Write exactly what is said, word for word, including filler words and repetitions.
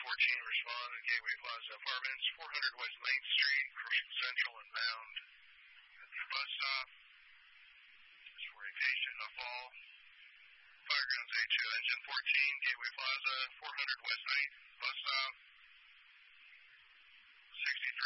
fourteen respond at Gateway Plaza Apartments, four hundred West ninth Street, Commercial Central and Mound. At the bus stop, is for a patient in a fall. Fire grounds A two, engine fourteen, Gateway Plaza, four hundred West ninth, bus stop.